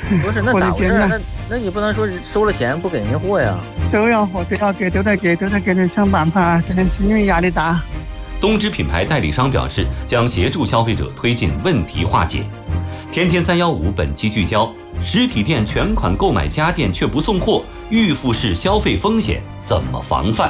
不是，那咋回事？那你不能说收了钱不给人家货呀？ 都要给，都在给人想办法，真的是因为压力大。 东芝品牌代理商表示，将协助消费者推进问题化解。天天315本期聚焦：实体店全款购买家电却不送货，预付式消费风险怎么防范？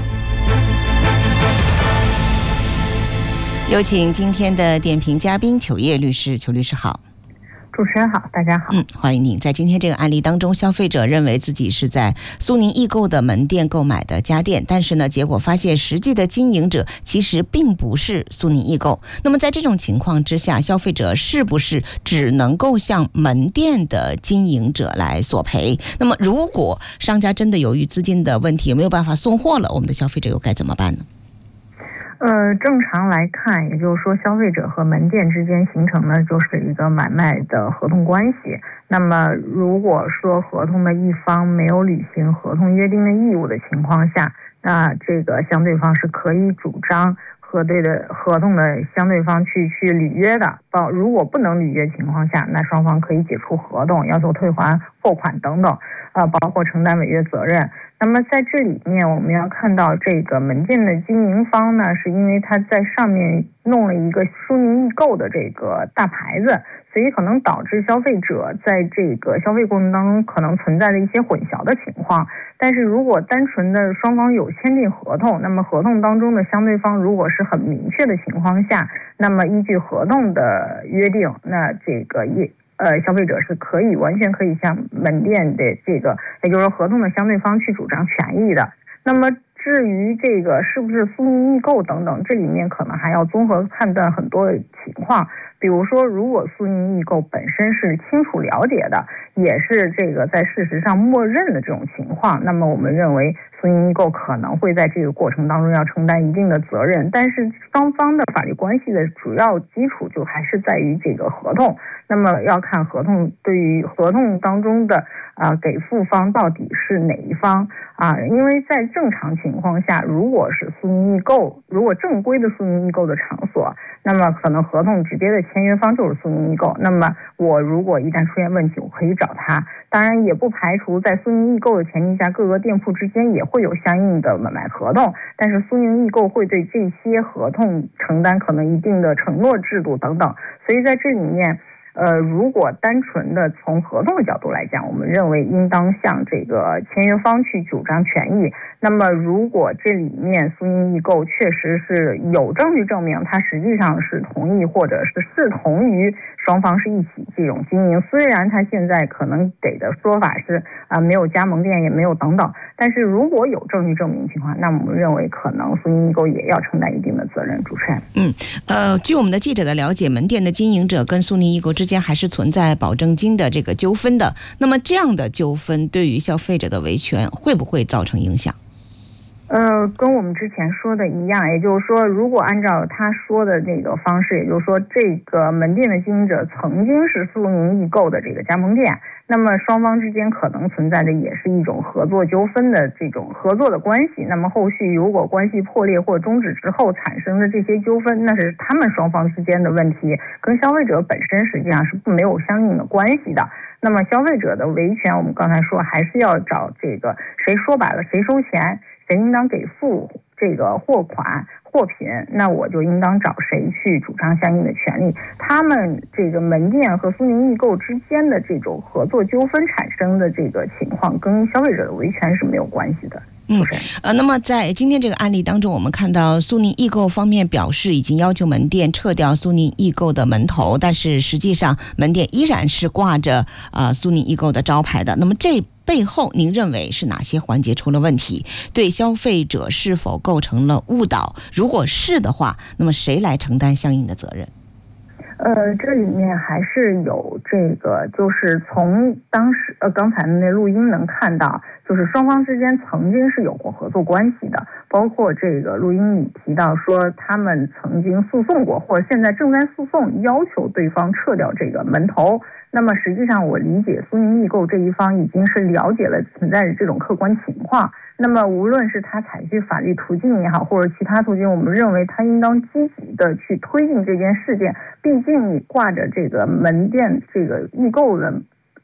有请今天的点评嘉宾裘烨律师。裘律师好。 主持人好，大家好。 欢迎您。在今天这个案例当中，消费者认为自己是在苏宁易购的门店购买的家电，但是呢，结果发现实际的经营者其实并不是苏宁易购。那么在这种情况之下，消费者是不是只能够向门店的经营者来索赔？那么如果商家真的由于资金的问题没有办法送货了，我们的消费者又该怎么办呢？ 正常来看，也就是说消费者和门店之间形成的就是一个买卖的合同关系。那么如果说合同的一方没有履行合同约定的义务的情况下，那这个相对方是可以主张核对的合同的相对方去履约的。如果不能履约情况下，那双方可以解除合同，要求退还货款等等，包括承担违约责任。那么在这里面我们要看到，这个门店的经营方呢，是因为他在上面弄了一个苏宁易购的这个大牌子，所以可能导致消费者在这个消费过程当中可能存在的一些混淆的情况。但是如果单纯的双方有签订合同，那么合同当中的相对方如果是很明确的情况下，那么依据合同的约定，那这个消费者是完全可以向门店的这个，也就是说合同的相对方去主张权益的。那么至于这个是不是苏宁易购等等，这里面可能还要综合判断很多情况。比如说，如果苏宁易购本身是清楚了解的，也是这个在事实上默认的这种情况，那么我们认为苏宁易购可能会在这个过程当中要承担一定的责任。但是双方的法律关系的主要基础就还是在于这个合同，那么要看合同对于合同当中的给付方到底是哪一方因为在正常情况下，如果是苏宁易购，如果正规的苏宁易购的场所，那么可能合同直接的签约方就是苏宁易购，那么我如果一旦出现问题，我可以找他。当然也不排除在苏宁易购的前提下，各个店铺之间也会有相应的买卖合同，但是苏宁易购会对这些合同承担可能一定的承诺制度等等。所以在这里面如果单纯的从合同的角度来讲，我们认为应当向这个签约方去主张权益。那么如果这里面苏宁易购确实是有证据证明它实际上是同意或者是视同于双方是一起这种经营，虽然它现在可能给的说法是没有加盟店也没有等等，但是如果有证据证明情况，那我们认为可能苏宁易购也要承担一定的责任。主持人， 据我们的记者的了解，门店的经营者跟苏宁易购之间还是存在保证金的这个纠纷的。那么这样的纠纷对于消费者的维权会不会造成影响？ 跟我们之前说的一样，也就是说，如果按照他说的这个方式，也就是说，这个门店的经营者曾经是苏宁易购的这个加盟店，那么双方之间可能存在的也是一种合作纠纷的这种合作的关系。那么后续如果关系破裂或终止之后产生的这些纠纷，那是他们双方之间的问题，跟消费者本身实际上是没有相应的关系的。那么消费者的维权，我们刚才说还是要找这个谁说白了谁收钱，谁应当给付这个货品，那我就应当找谁去主张相应的权利。他们这个门店和苏宁易购之间的这种合作纠纷产生的这个情况，跟消费者的维权是没有关系的。 那么在今天这个案例当中，我们看到苏宁易购方面表示已经要求门店撤掉苏宁易购的门头，但是实际上门店依然是挂着苏宁易购的招牌的。那么这背后您认为是哪些环节出了问题？对消费者是否构成了误导？如果是的话，那么谁来承担相应的责任？ 这里面还是有这个，就是从当时刚才那录音能看到，就是双方之间曾经是有过合作关系的，包括这个录音里提到说他们曾经诉讼过，或者现在正在诉讼，要求对方撤掉这个门头。那么实际上我理解苏宁易购这一方已经是了解了存在的这种客观情况，那么无论是他采取法律途径也好，或者其他途径，我们认为他应当积极的去推进这件事件。毕竟你挂着这个门店这个易购的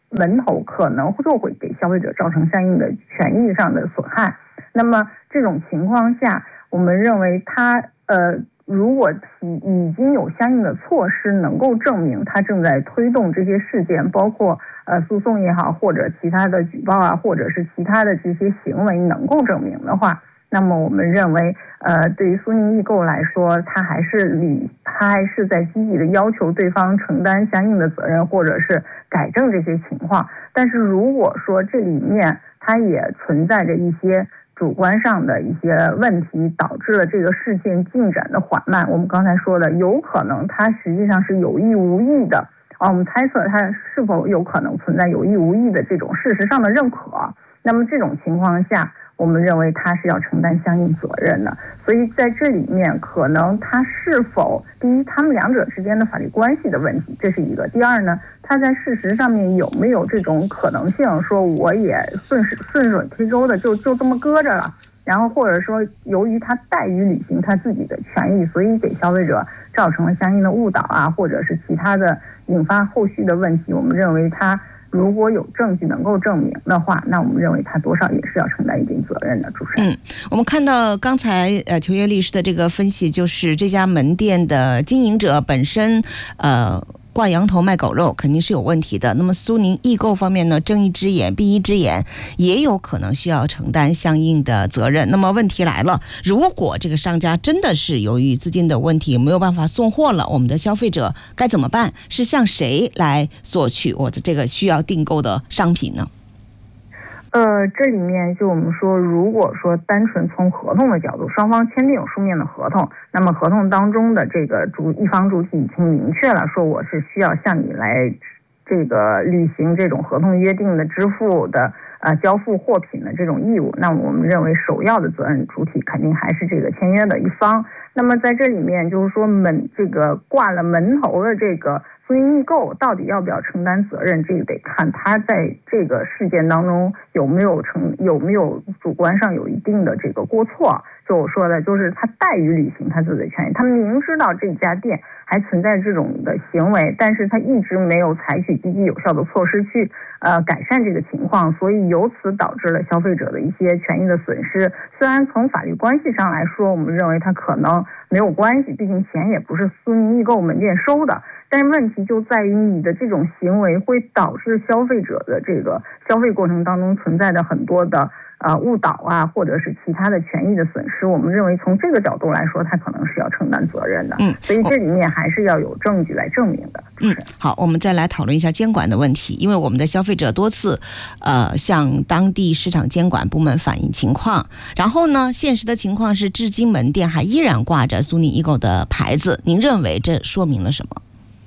门头，可能就会给消费者造成相应的权益上的损害。那么这种情况下，我们认为他如果已经有相应的措施能够证明他正在推动这些事件，包括诉讼也好，或者其他的举报啊，或者是其他的这些行为能够证明的话，那么我们认为对于苏宁易购来说，他还是在积极的要求对方承担相应的责任，或者是改正这些情况。但是如果说这里面它也存在着一些主观上的一些问题，导致了这个事件进展的缓慢，我们刚才说的有可能它实际上是有意无意的我们猜测它是否有可能存在有意无意的这种事实上的认可。那么这种情况下，我们认为他是要承担相应责任的。所以在这里面可能他是否，第一，他们两者之间的法律关系的问题，这是一个；第二呢，他在事实上面有没有这种可能性，说我也顺水推舟的就这么搁着了，然后或者说由于他怠于履行他自己的权益，所以给消费者造成了相应的误导啊，或者是其他的引发后续的问题。我们认为他如果有证据能够证明的话，那我们认为他多少也是要承担一定责任的。主持人， 我们看到刚才裘烨律师的这个分析，就是这家门店的经营者本身挂羊头卖狗肉肯定是有问题的。那么苏宁易购方面呢，睁一只眼闭一只眼，也有可能需要承担相应的责任。那么问题来了，如果这个商家真的是由于资金的问题没有办法送货了，我们的消费者该怎么办？是向谁来索取我的这个需要订购的商品呢？ 这里面就我们说，如果说单纯从合同的角度，双方签订有书面的合同，那么合同当中的这个一方主体已经明确了说我是需要向你来这个履行这种合同约定的支付的交付货品的这种义务，那我们认为首要的责任主体肯定还是这个签约的一方。那么在这里面就是说这个挂了门头的这个苏宁易购到底要不要承担责任，这个得看他在这个事件当中有没有主观上有一定的这个过错。就我说的，就是他怠于履行他自己的权益，他明知道这家店还存在这种的行为，但是他一直没有采取积极有效的措施去改善这个情况，所以由此导致了消费者的一些权益的损失。虽然从法律关系上来说，我们认为他可能没有关系，毕竟钱也不是苏宁易购门店收的，但是问题就在于你的这种行为会导致消费者的这个消费过程当中存在着很多的误导啊，或者是其他的权益的损失。我们认为从这个角度来说，他可能是要承担责任的。所以这里面还是要有证据来证明的。 好，我们再来讨论一下监管的问题。因为我们的消费者多次向当地市场监管部门反映情况，然后呢，现实的情况是至今门店还依然挂着苏宁易购的牌子。您认为这说明了什么？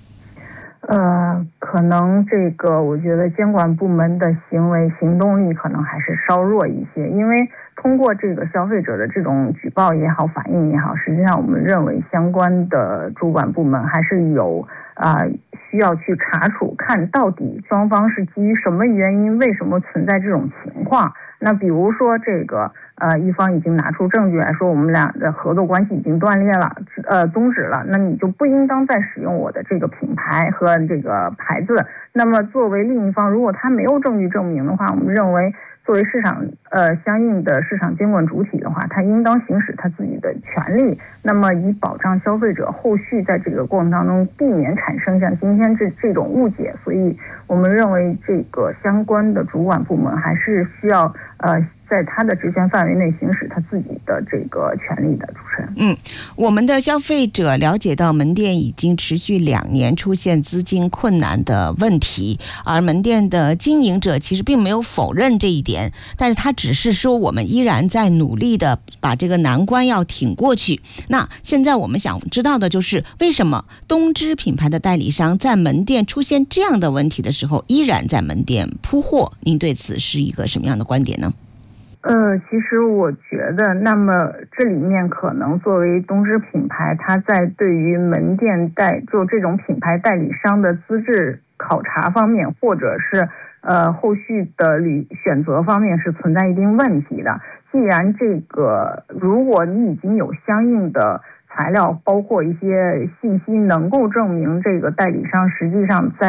可能这个我觉得监管部门的行动力可能还是稍弱一些，因为通过这个消费者的这种举报也好，反映也好，实际上我们认为相关的主管部门还是有需要去查处，看到底双方是基于什么原因，为什么存在这种情况。那比如说这个一方已经拿出证据来说我们俩的合作关系已经断裂了，终止了，那你就不应当再使用我的这个品牌和这个牌子。那么作为另一方，如果他没有证据证明的话，我们认为作为市场相应的市场监管主体的话，他应当行使他自己的权利，那么以保障消费者后续在这个过程当中避免产生像今天这种误解。所以我们认为这个相关的主管部门还是需要在他的职权范围内行使他自己的这个权利的。主持人， 我们的消费者了解到门店已经持续2年出现资金困难的问题，而门店的经营者其实并没有否认这一点，但是他只是说我们依然在努力的把这个难关要挺过去。那现在我们想知道的就是为什么东芝品牌的代理商在门店出现这样的问题的时候依然在门店铺货，您对此是一个什么样的观点呢？ 其实我觉得，那么这里面可能作为东芝品牌，它在对于门店就这种品牌代理商的资质考察方面，或者是后续的选择方面是存在一定问题的。既然如果你已经有相应的材料，包括一些信息能够证明这个代理商实际上在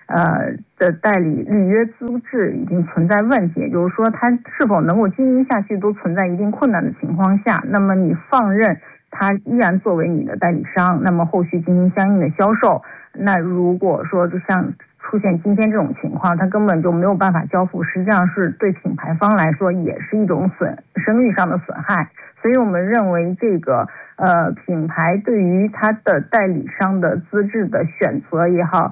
的代理履约资质已经存在问题，也就是说他是否能够经营下去都存在一定困难的情况下，那么你放任他依然作为你的代理商，那么后续进行相应的销售。那如果说就像出现今天这种情况，他根本就没有办法交付，实际上是对品牌方来说也是一种声誉上的损害。所以我们认为这个品牌对于他的代理商的资质的选择也好，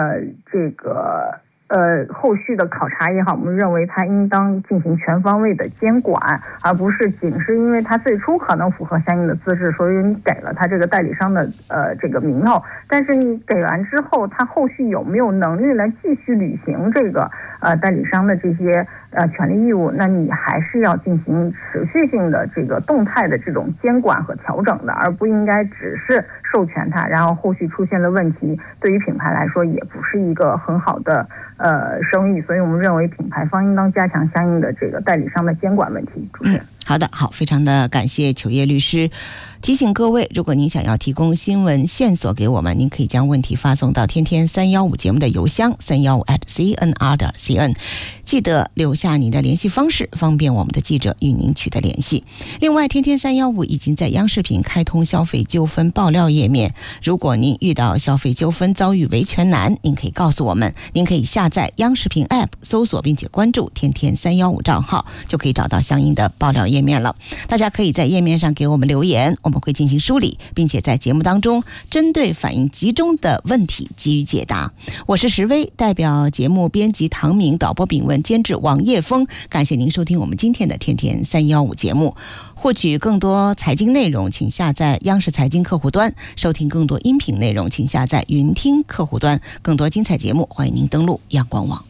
后续的考察也好，我们认为它应当进行全方位的监管，而不是仅是因为它最初可能符合相应的资质，所以你给了它这个代理商的这个名头，但是你给完之后，它后续有没有能力来继续履行这个代理商的这些权利义务，那你还是要进行持续性的这个动态的这种监管和调整的，而不应该只是授权它，然后后续出现了问题，对于品牌来说也不是一个很好的声誉，所以我们认为品牌方应当加强相应的这个代理商的监管问题。主持人。 好的，好，非常的感谢糗叶律师。提醒各位，如果您想要提供新闻线索给我们，您可以将问题发送到天天315节目的邮箱315@cnr.cn， 记得留下你的联系方式，方便我们的记者与您取得联系。另外，天天315已经在央视频开通消费纠纷爆料页面，如果您遇到消费纠纷遭遇维权难，您可以告诉我们，您可以下载央视频 App 搜索并且关注天天315账号，就可以找到相应的爆料页面了。大家可以在页面上给我们留言，我们会进行梳理，并且在节目当中针对反映集中的问题给予解答。我是石薇，代表节目编辑唐明、导播秉文、监制王叶峰，感谢您收听我们今天的天天315节目。获取更多财经内容，请下载央视财经客户端，收听更多音频内容，请下载云听客户端。更多精彩节目，欢迎您登录阳光网。